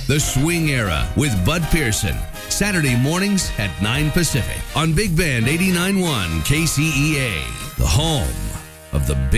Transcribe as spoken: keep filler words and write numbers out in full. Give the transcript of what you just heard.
The Swing Era with Bud Pearson. Saturday mornings at nine Pacific on Big Band eighty-nine point one K C E A, the home of the big